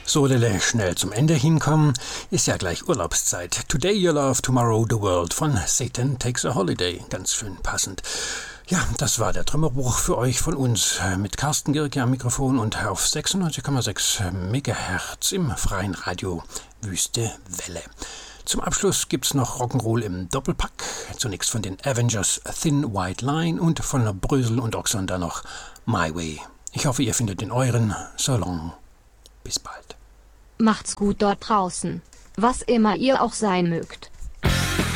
So, Lille, schnell zum Ende hinkommen. Ist ja gleich Urlaubszeit. Today you love, tomorrow the world von Satan Takes a Holiday. Ganz schön passend. Ja, das war der Trümmerbruch für euch von uns mit Carsten Girke am Mikrofon und auf 96,6 Megahertz im freien Radio Wüste Welle. Zum Abschluss gibt's noch Rock'n'Roll im Doppelpack. Zunächst von den Avengers Thin White Line und von Brösel und Oxon dann noch My Way. Ich hoffe, ihr findet den euren. So long. Bis bald. Macht's gut dort draußen. Was immer ihr auch sein mögt.